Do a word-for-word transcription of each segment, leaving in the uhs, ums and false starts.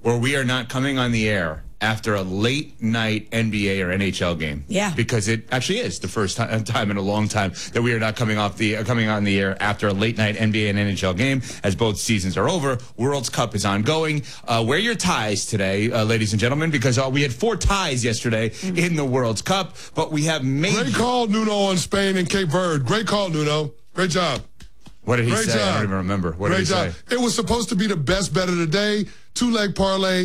where we are not coming on the air after a late night N B A or N H L game. Yeah. Because it actually is the first time, time in a long time that we are not coming off the uh, coming on the air after a late night N B A and N H L game, as both seasons are over. World's Cup is ongoing. Uh, wear your ties today, uh, ladies and gentlemen, because uh, we had four ties yesterday mm-hmm. in the World's Cup, but we have major... Great call, Nuno, on Spain and Cape Verde. Great call, Nuno. Great job. What did he Great say? Job. I don't even remember. What Great did he job. say? It was supposed to be the best bet of the day. Two-leg parlay,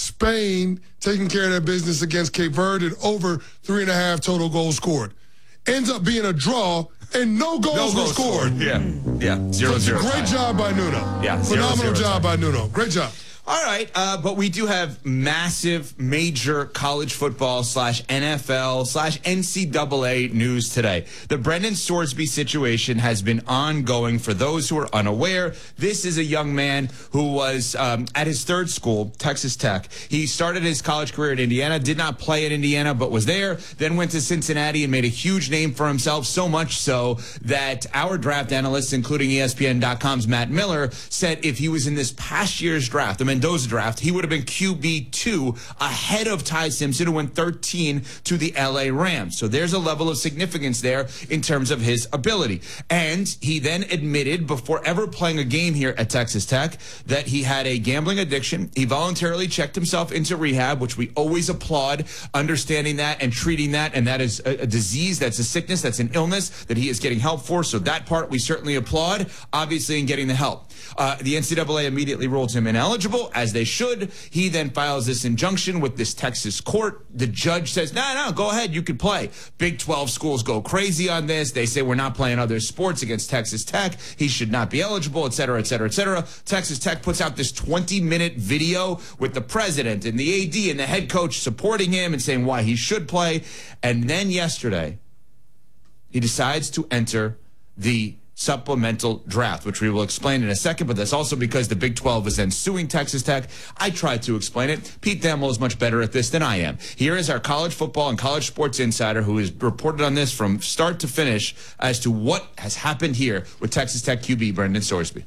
Spain taking care of their business against Cape Verde at over three and a half total goals scored. Ends up being a draw, and no goals no were goals scored. Yeah, yeah, zero, zero. Great time. job by Nuno. Yeah, Phenomenal zero, zero job time. by Nuno. Great job. All right, uh, but we do have massive, major college football slash N F L slash N C double A news today. The Brendan Sorsby situation has been ongoing. For those who are unaware, this is a young man who was um, at his third school, Texas Tech. He started his college career at Indiana, did not play at Indiana, but was there, then went to Cincinnati and made a huge name for himself, so much so that our draft analysts, including E S P N dot com's Matt Miller, said if he was in this past year's draft, the Mendoza draft, he would have been Q B two ahead of Ty Simpson, who went thirteen to the L A Rams. So there's a level of significance there in terms of his ability. And he then admitted, before ever playing a game here at Texas Tech, that he had a gambling addiction. He voluntarily checked himself into rehab, which we always applaud, understanding that and treating that. And that is a, a disease, that's a sickness, that's an illness that he is getting help for. So that part we certainly applaud, obviously, in getting the help. Uh, the N C double A immediately ruled him ineligible, as they should. He then files this injunction with this Texas court. The judge says, no, no, go ahead, you can play. Big twelve schools go crazy on this. They say we're not playing other sports against Texas Tech. He should not be eligible, et cetera, et cetera, et cetera. Texas Tech puts out this twenty-minute video with the president and the A D and the head coach supporting him and saying why he should play. And then yesterday, he decides to enter the supplemental draft, which we will explain in a second, but that's also because the Big twelve is then suing Texas Tech. I tried to explain it. Pete Thamel is much better at this than I am. Here is our college football and college sports insider who has reported on this from start to finish as to what has happened here with Texas Tech Q B Brendan Sorsby.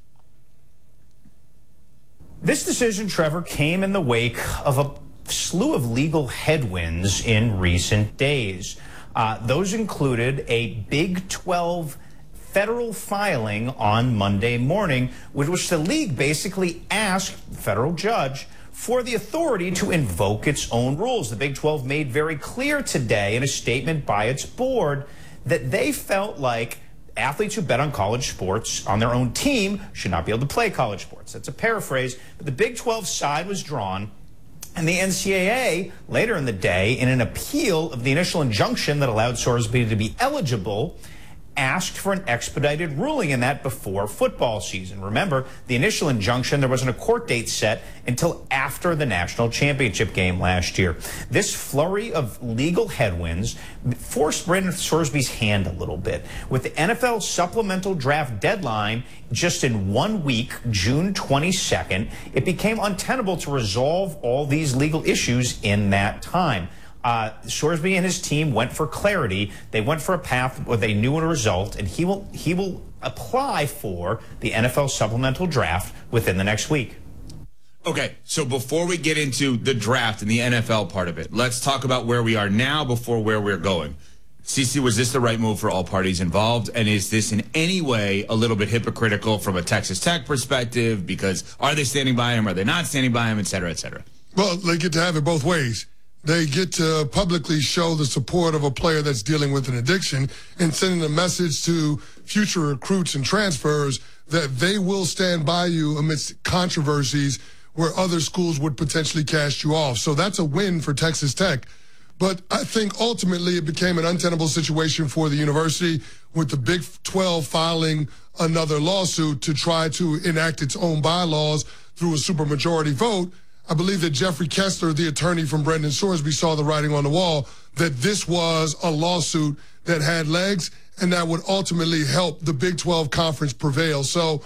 This decision, Trevor, came in the wake of a slew of legal headwinds in recent days. Uh, those included a Big twelve federal filing on Monday morning, with which the league basically asked the federal judge for the authority to invoke its own rules. The Big twelve made very clear today in a statement by its board that they felt like athletes who bet on college sports on their own team should not be able to play college sports. That's a paraphrase, but the Big twelve side was drawn. And the N C double A, later in the day, in an appeal of the initial injunction that allowed Sorsby to be eligible, asked for an expedited ruling in that before football season. Remember, the initial injunction, there wasn't a court date set until after the national championship game last year. This flurry of legal headwinds forced Brendan Sorsby's hand a little bit. With the N F L supplemental draft deadline just in one week, June twenty-second, it became untenable to resolve all these legal issues in that time. Uh, Sorsby and his team went for clarity. They went for a path where they knew a result, and he will he will apply for the N F L supplemental draft within the next week. Okay, so before we get into the draft and the N F L part of it, let's talk about where we are now before where we're going. Cece, was this the right move for all parties involved? And is this in any way a little bit hypocritical from a Texas Tech perspective? Because are they standing by him? Are they not standing by him? Et cetera, et cetera. Well, they get to have it both ways. They get to publicly show the support of a player that's dealing with an addiction and sending a message to future recruits and transfers that they will stand by you amidst controversies where other schools would potentially cast you off. So that's a win for Texas Tech. But I think ultimately it became an untenable situation for the university with the Big twelve filing another lawsuit to try to enact its own bylaws through a supermajority vote. I believe that Jeffrey Kessler, the attorney from Brendan Sorsby, saw the writing on the wall that this was a lawsuit that had legs and that would ultimately help the Big twelve conference prevail. So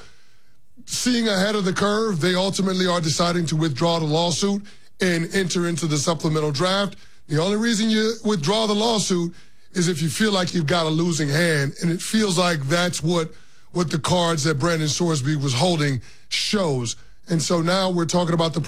seeing ahead of the curve, they ultimately are deciding to withdraw the lawsuit and enter into the supplemental draft. The only reason you withdraw the lawsuit is if you feel like you've got a losing hand, and it feels like that's what, what the cards that Brendan Sorsby was holding shows. And so now we're talking about the